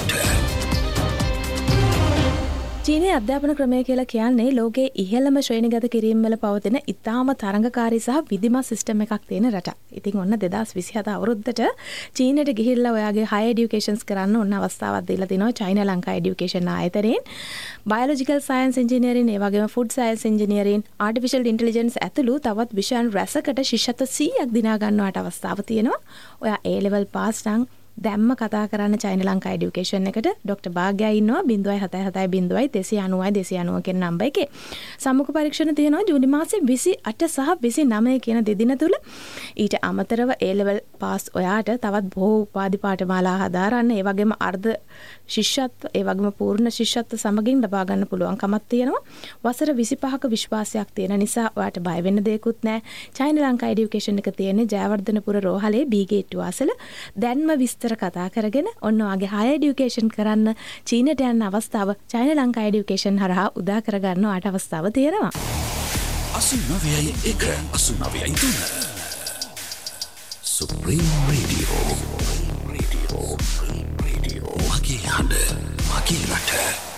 රට. චීනයේ අධ්‍යාපන ක්‍රමය කියලා කියන්නේ ලෝකයේ ඉහළම ශ්‍රේණිගත කිරීම වල පවතින ඉතාම තරඟකාරී සහ විධිමත් සිස්ටම් එකක් තියෙන රටක්. ඉතින් ඔන්න 2027 අවුරුද්දට චීනයට ගිහිල්ලා ඔයාගේ higher educations කරන්න ඔන්න අවස්ථාවක් දීලා තිනවා China Lanka education ආයතනයෙන්. biological science engineering ඒ වගේම food science engineering, artificial intelligence ඇතුළු තවත් විෂයන් රැසකට ශිෂ්‍යත්ව 100ක් දිනා ගන්නවට අවස්ථාව තියෙනවා. ඔයා A level pass නම් දැම්ම කතා කරන්න චයිනා ලංකා এডুকেෂන් එකට ડોක්ටර් භාග්‍යයා ඉන්නවා 0770290 කියන නම්බර් එකේ. සම්මුඛ පරීක්ෂණ තියෙනවා ජූනි මාසේ 28 සහ 29 කියන දෙදින තුල. ඊට අමතරව A level pass ඔයාට තවත් බොහෝ උපාධි පාඨමාලා හදාරන්න, ඒ වගේම අර්ධ ශිෂ්‍යත්ව, ඒ වගේම පූර්ණ ශිෂ්‍යත්ව සමගින් ලබා ගන්න පුළුවන්කමක් තියෙනවා. වසර 25ක විශ්වාසයක් තියෙන නිසා ඔයාට බය වෙන්න දෙයක්වත් නැහැ. චයිනා ලංකා এডুকেෂන් එක තියෙන්නේ ජයවර්ධනපුර රෝහලේ B gate වාසල. දැන්ම විස්තර කතා කරගෙන ඔන්න ඔයාගේ higher education කරන්න චීනට යන අවස්ථාව චයිනා ලංකා education හරහා උදා කරගන්න ඔයාට අවස්ථාව තියෙනවා. 89.1 Supreme Radio. මගේ හඬ, මගේ රට.